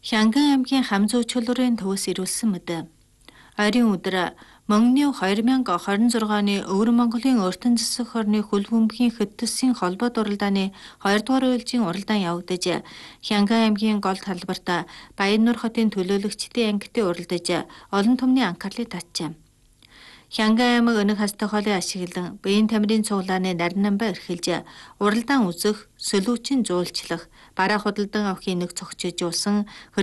Хянган аймгийн Хамзуу чөлөөрийн төвөөс ирүүлсэн мэд. Ойрын өдөр Мөнгөний 2026 оны Өвөр Монголын Өртөн засаг хорны хөл бөмбөгийн хэд төсвийн холбоо дуралдааны 2 дугаар үеэлжийн уралдаан явагдаж, Хянган аймгийн гол талбарт Баяннуур хотын төлөөлөгчдийн ангитан уралдаж, олон түмний анхаарлыг татжээ. Хянган аймаг өнөг хасдаг хоолыг ашиглан биеийн тамирын цуглааны нарийн намбаа эрхэлж, уралдаан үзэх, сөлүүчин жуулчлах, бараа худалдан авахын нэг цогцожуулсан